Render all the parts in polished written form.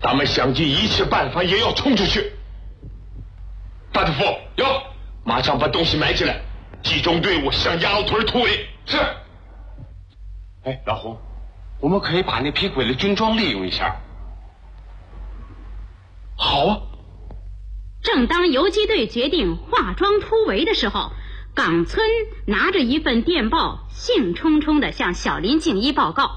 咱们想尽一切办法也要冲出去。大丈夫，有，马上把东西埋起来，集中队伍向鸭子屯突围。是。 哎，老胡，我们可以把那批鬼的军装利用一下。 好啊。 正当游击队决定化妆突围的时候，冈村拿着一份电报，兴冲冲地向小林敬一报告。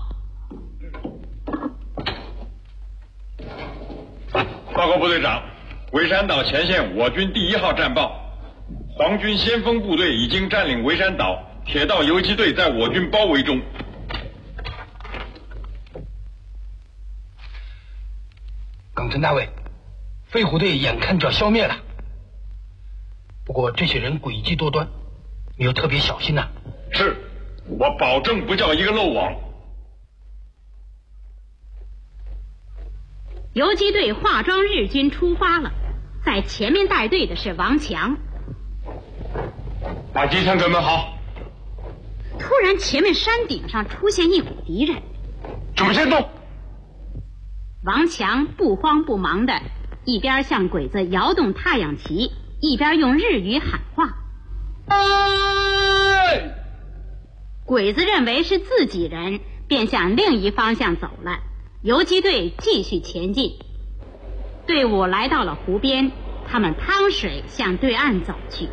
报告部队长，围山岛前线我军第1号战报，皇军先锋部队已经占领围山岛，铁道游击队在我军包围中。 冈村大尉，飞虎队眼看就要消灭了，不过这些人诡计多端，你要特别小心呐。 是，我保证不叫一个漏网。 游击队化妆日军出发了，在前面带队的是王强。 打击枪哥们好。 突然前面山顶上出现一股敌人， 准备先动。 王强不慌不忙的一边向鬼子摇动太阳旗，一边用日语喊话。鬼子认为是自己人，便向另一方向走了。游击队继续前进，队伍来到了湖边，他们趟水向对岸走去。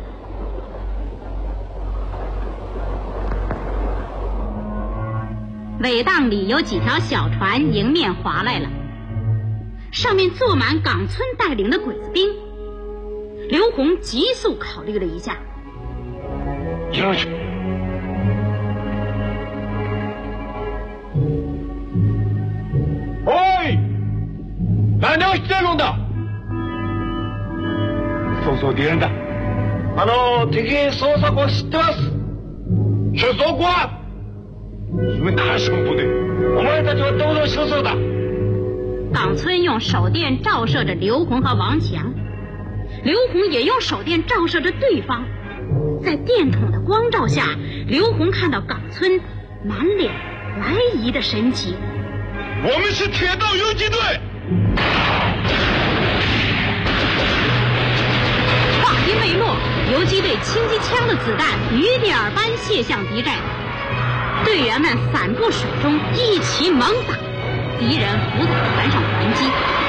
尾档里有几条小船迎面划来了，上面坐满冈村带领的鬼子兵。刘洪急速考虑了一下， 迎上去。 おい、何をしてるんだ。 そう敵人だ。 敵捜索を知ってます。出走官。 你们哪什么部队？ お前たちはどこの少数だ。 冈村用手电照射着刘洪和王强，刘洪也用手电照射着对方。在电筒的光照下，刘洪看到冈村满脸来疑的神情。 我们是铁道游击队。 话音未落，游击队轻机枪的子弹雨点般泻向敌阵，队员们散布水中，一起猛打，敌人伏在船上还击。